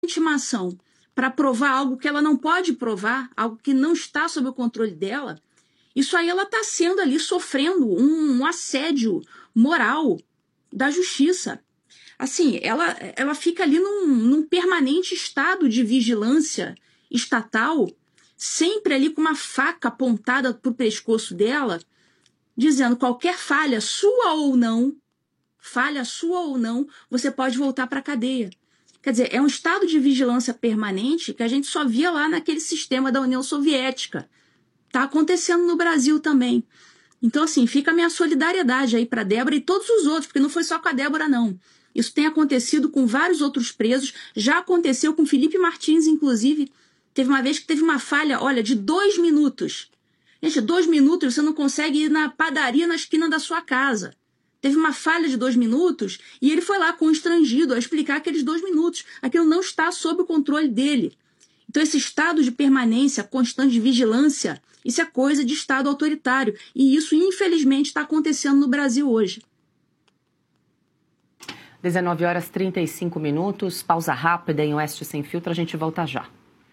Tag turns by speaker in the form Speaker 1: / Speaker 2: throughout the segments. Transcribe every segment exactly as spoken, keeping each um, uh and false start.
Speaker 1: intimação para provar algo que ela não pode provar, algo que não está sob o controle dela, isso aí ela está sendo ali sofrendo um, um assédio moral da justiça. Assim, ela, ela fica ali num, num permanente estado de vigilância estatal, sempre ali com uma faca apontada para o pescoço dela, dizendo qualquer falha, sua ou não, falha sua ou não, você pode voltar para a cadeia. Quer dizer, é um estado de vigilância permanente que a gente só via lá naquele sistema da União Soviética. Está acontecendo no Brasil também. Então, assim, fica a minha solidariedade aí para a Débora e todos os outros, porque não foi só com a Débora, não. Isso tem acontecido com vários outros presos, já aconteceu com Felipe Martins, inclusive. Teve uma vez que teve uma falha, olha, de dois minutos. Gente, dois minutos você não consegue ir na padaria na esquina da sua casa. Teve uma falha de dois minutos e ele foi lá constrangido a explicar aqueles dois minutos. Aquilo não está sob o controle dele. Então, esse estado de permanência, constante de vigilância, isso é coisa de estado autoritário. E isso, infelizmente, está acontecendo no Brasil hoje.
Speaker 2: dezenove horas e trinta e cinco minutos, pausa rápida em Oeste Sem Filtro, a gente volta já.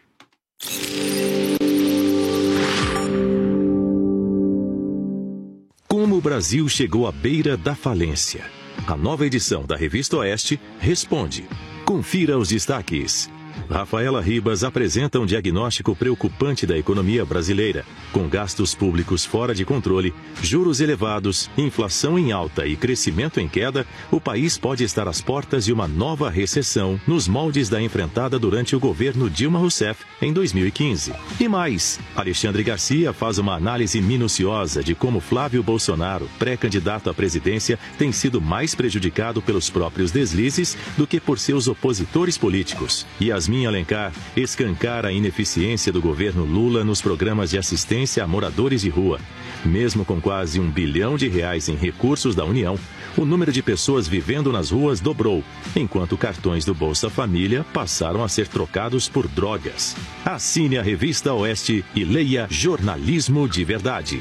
Speaker 3: Como o Brasil chegou à beira da falência? A nova edição da Revista Oeste responde. Confira os destaques. Rafaela Ribas apresenta um diagnóstico preocupante da economia brasileira. Com gastos públicos fora de controle, juros elevados, inflação em alta e crescimento em queda, o país pode estar às portas de uma nova recessão nos moldes da enfrentada durante o governo Dilma Rousseff em dois mil e quinze. E mais, Alexandre Garcia faz uma análise minuciosa de como Flávio Bolsonaro, pré-candidato à presidência, tem sido mais prejudicado pelos próprios deslizes do que por seus opositores políticos. E Yasmin Alencar escancara a ineficiência do governo Lula nos programas de assistência a moradores de rua. Mesmo com quase um bilhão de reais em recursos da União, o número de pessoas vivendo nas ruas dobrou, enquanto cartões do Bolsa Família passaram a ser trocados por drogas. Assine a Revista Oeste e leia Jornalismo de Verdade.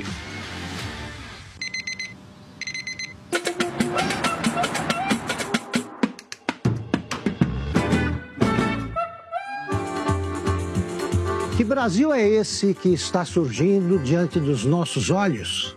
Speaker 4: Que Brasil é esse que está surgindo diante dos nossos olhos?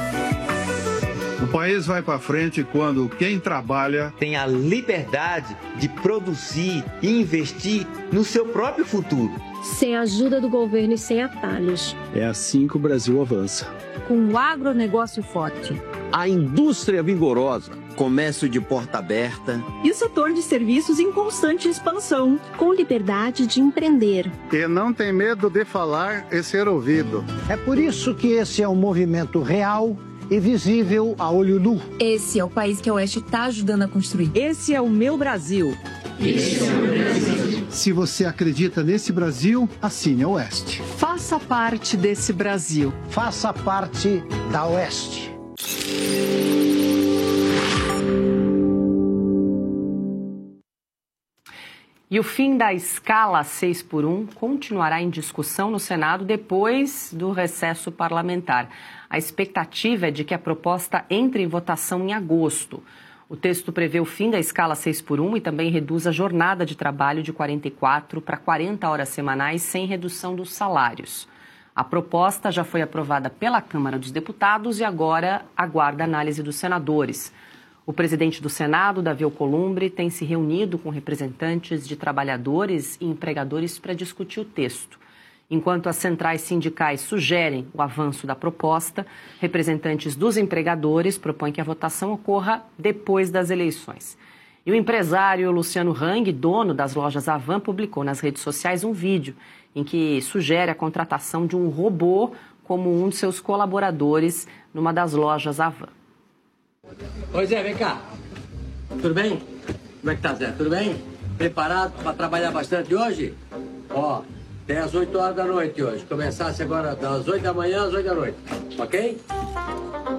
Speaker 5: O país vai para frente quando quem trabalha
Speaker 6: tem a liberdade de produzir e investir no seu próprio futuro.
Speaker 7: Sem a ajuda do governo e sem atalhos.
Speaker 8: É assim que o Brasil avança.
Speaker 9: Com o agronegócio forte.
Speaker 10: A indústria vigorosa. Comércio de porta aberta.
Speaker 11: E o setor de serviços em constante expansão.
Speaker 7: Com liberdade de empreender.
Speaker 12: E não tem medo de falar e ser ouvido.
Speaker 4: É por isso que esse é um movimento real e visível a olho nu.
Speaker 9: Esse é o país que a Oeste está ajudando a construir.
Speaker 11: Esse é o meu Brasil.
Speaker 12: Esse é o meu Brasil.
Speaker 13: Se você acredita nesse Brasil, assine a Oeste.
Speaker 14: Faça parte desse Brasil.
Speaker 4: Faça parte da Oeste.
Speaker 2: E o fim da escala seis por um continuará em discussão no Senado depois do recesso parlamentar. A expectativa é de que a proposta entre em votação em agosto. O texto prevê o fim da escala seis por um e também reduz a jornada de trabalho de quarenta e quatro para quarenta horas semanais sem redução dos salários. A proposta já foi aprovada pela Câmara dos Deputados e agora aguarda a análise dos senadores. O presidente do Senado, Davi Alcolumbre, tem se reunido com representantes de trabalhadores e empregadores para discutir o texto. Enquanto as centrais sindicais sugerem o avanço da proposta, representantes dos empregadores propõem que a votação ocorra depois das eleições. E o empresário Luciano Hang, dono das lojas Avan, publicou nas redes sociais um vídeo em que sugere a contratação de um robô como um de seus colaboradores numa das lojas Avan.
Speaker 15: Oi, Zé, vem cá. Tudo bem? Como é que tá, Zé? Tudo bem? Preparado para trabalhar bastante hoje? Ó... Até às oito horas da noite hoje. Começasse agora das oito da manhã às oito da noite. Ok?